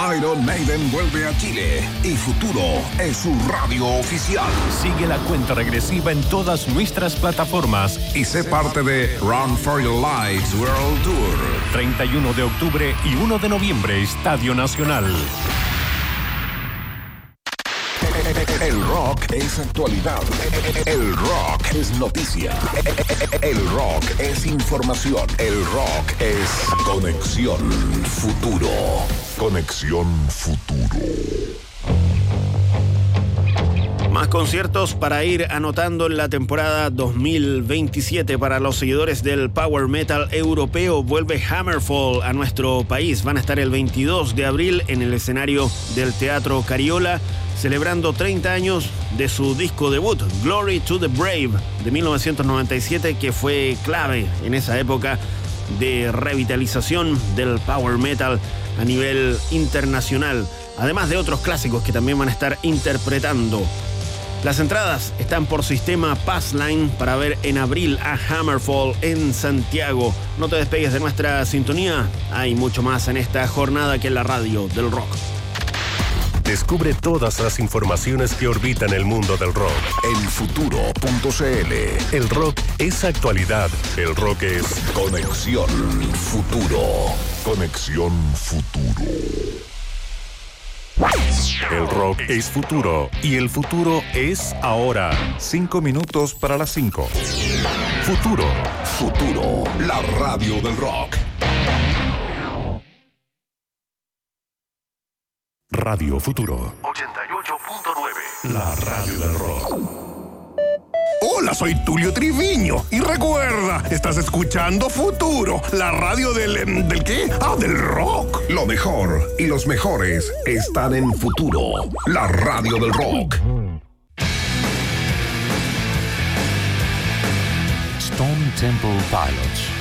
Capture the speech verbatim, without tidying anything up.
Iron Maiden vuelve a Chile y Futuro es su radio oficial. Sigue la cuenta regresiva en todas nuestras plataformas y sé parte de Run for Your Lives World Tour. treinta y uno de octubre y uno de noviembre, Estadio Nacional. El rock es actualidad. El rock es noticia. El rock es información. El rock es Conexión Futuro. Conexión Futuro. Más conciertos para ir anotando en la temporada dos mil veintisiete para los seguidores del power metal europeo. Vuelve Hammerfall a nuestro país. Van a estar el veintidós de abril en el escenario del Teatro Cariola, celebrando treinta años de su disco debut, Glory to the Brave, de mil novecientos noventa y siete, que fue clave en esa época de revitalización del power metal a nivel internacional, además de otros clásicos que también van a estar interpretando. Las entradas están por sistema Passline para ver en abril a Hammerfall en Santiago. No te despegues de nuestra sintonía, hay mucho más en esta jornada que en la radio del rock. Descubre todas las informaciones que orbitan el mundo del rock en futuro punto c l. El rock es actualidad. El rock es Conexión Futuro. Conexión Futuro. El rock es futuro y el futuro es ahora. Cinco minutos para las cinco. Futuro. Futuro, la radio del rock. Radio Futuro ochenta y ocho punto nueve. La radio del rock. Hola, soy Tulio Triviño y recuerda, estás escuchando Futuro, la radio del... ¿del qué? Ah, del rock. Lo mejor y los mejores están en Futuro, la radio del rock. Stone Temple Pilots.